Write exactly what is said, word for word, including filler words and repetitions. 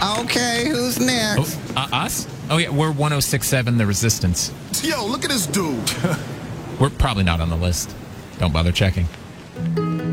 Okay, who's next? Oh, uh, us? Oh, yeah, we're one oh six seven, The Resistance. Yo, look at this dude. We're probably not on the list. Don't bother checking.